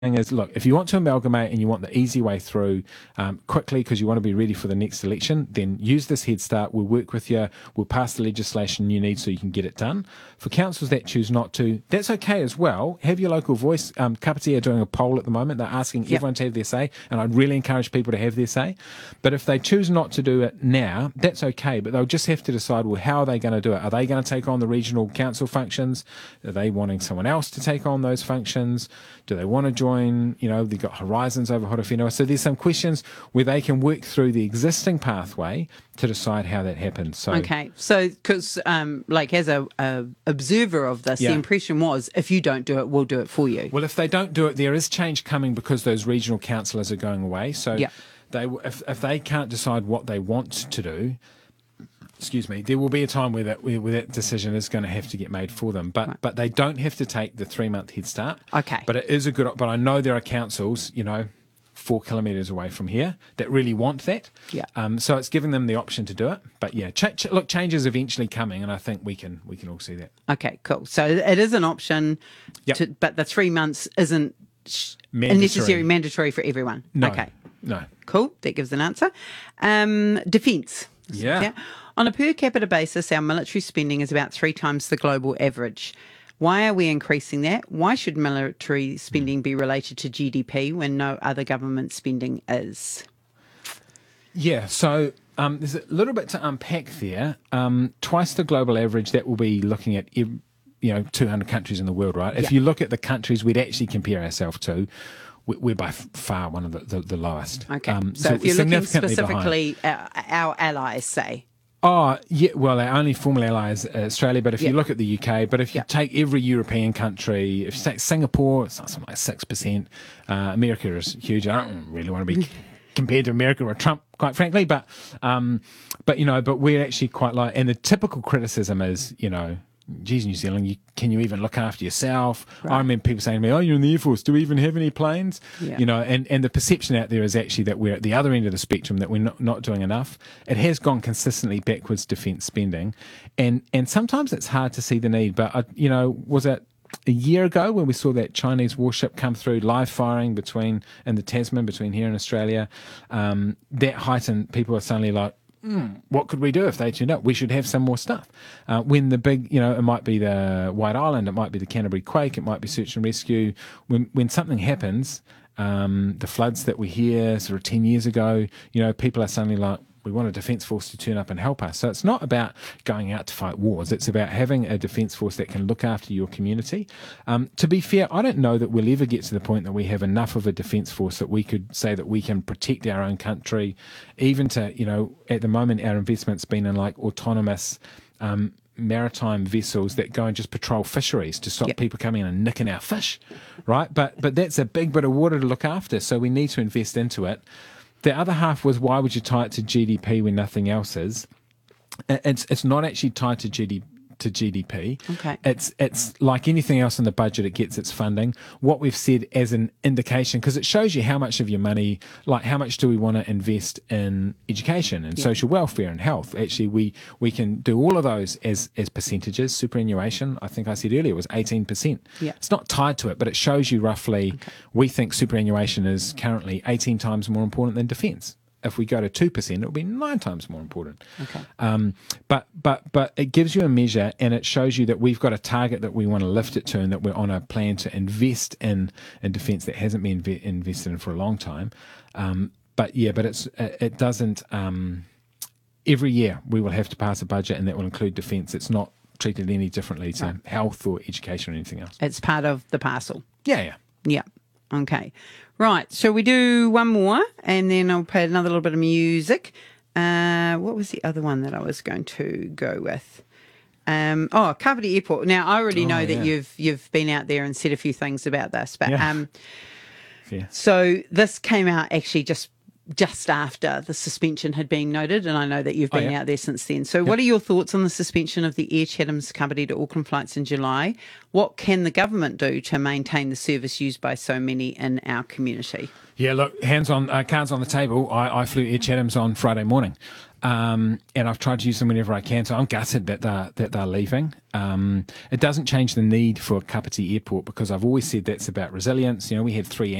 is, look, if you want to amalgamate and you want the easy way through quickly because you want to be ready for the next election, then use this Head Start. We'll work with you. We'll pass the legislation you need so you can get it done. For councils that choose not to, that's okay as well. Have your local voice. Kapiti are doing a poll at the moment. They're asking everyone to have their say, and I'd really encourage people to have their say. But if they choose not to do it now, that's okay. But they'll just have to decide, well, how are they going to do it? Are they going to take on the regional council functions? Are they wanting someone else to take on those functions? Do they want to join? They've got Horizons over Horowhenua. So there's some questions where they can work through the existing pathway to decide how that happens. So, okay. So, because as a observer of this, the impression was if you don't do it, we'll do it for you. Well, if they don't do it, there is change coming because those regional councillors are going away. So if they can't decide what they want to do, there will be a time where that decision is going to have to get made for them. But they don't have to take the 3-month Head Start. Okay. But it is a good. But I know there are councils, 4 kilometres away from here that really want that. Yeah. So it's giving them the option to do it. But yeah, look, change is eventually coming, and I think we can all see that. Okay, cool. So it is an option, but the 3 months isn't necessarily mandatory for everyone. No. Okay. No. Cool. That gives an answer. Defence. Yeah. On a per capita basis, our military spending is about 3 times the global average. Why are we increasing that? Why should military spending be related to GDP when no other government spending is? Yeah, so there's a little bit to unpack there. Twice the global average, that will be looking at 200 countries in the world, right? If you look at the countries we'd actually compare ourselves to, we're by far one of the lowest. Okay, so if you're looking specifically our allies, say. Oh, yeah, well, our only formal ally is Australia, but if you look at the UK, but if you take every European country, if you take Singapore, it's something like 6%. America is huge. I don't really want to be compared to America or Trump, quite frankly, but we're actually quite low. And the typical criticism is, geez, New Zealand, can you even look after yourself? Right. I remember people saying to me, oh, you're in the Air Force, do we even have any planes? Yeah. And the perception out there is actually that we're at the other end of the spectrum, that we're not doing enough. It has gone consistently backwards, defence spending. And sometimes it's hard to see the need, but, was it a year ago when we saw that Chinese warship come through, live firing in the Tasman, between here and Australia, that heightened, people are suddenly like, what could we do if they turned up? We should have some more stuff. When the big, it might be the White Island, it might be the Canterbury Quake, it might be search and rescue. When something happens, the floods that we hear sort of 10 years ago, people are suddenly like, we want a defence force to turn up and help us. So it's not about going out to fight wars. It's about having a defence force that can look after your community. To be fair, I don't know that we'll ever get to the point that we have enough of a defence force that we could say that we can protect our own country. Even to, at the moment, our investment's been in like autonomous maritime vessels that go and just patrol fisheries to stop people coming in and nicking our fish, right? But that's a big bit of water to look after, so we need to invest into it. The other half was, why would you tie it to GDP when nothing else is? It's not actually tied to GDP. Okay. It's like anything else in the budget, it gets its funding. What we've said as an indication, because it shows you how much of your money, like how much do we want to invest in education and social welfare and health. Actually, we can do all of those as percentages. Superannuation, I think I said earlier, was 18%. Yeah. It's not tied to it, but it shows you roughly, we think superannuation is currently 18 times more important than defence. If we go to 2%, it'll be 9 times more important. Okay. But it gives you a measure, and it shows you that we've got a target that we want to lift it to, and that we're on a plan to invest in defence that hasn't been invested in for a long time. But it doesn't. Every year we will have to pass a budget, and that will include defence. It's not treated any differently to health or education or anything else. It's part of the parcel. Yeah. Okay. Right. So we do one more, and then I'll play another little bit of music. What was the other one that I was going to go with? Kapiti Airport. Now, I already know that you've been out there and said a few things about this, but so this came out actually just after the suspension had been noted, and I know that you've been out there since then. So what are your thoughts on the suspension of the Air Chatham's Kapiti to Auckland flights in July? What can the government do to maintain the service used by so many in our community? Yeah, look, cards on the table. I flew Air Chatham's on Friday morning. and I've tried to use them whenever I can. So I'm gutted that they're leaving. It doesn't change the need for Kapiti Airport because I've always said that's about resilience. We had 3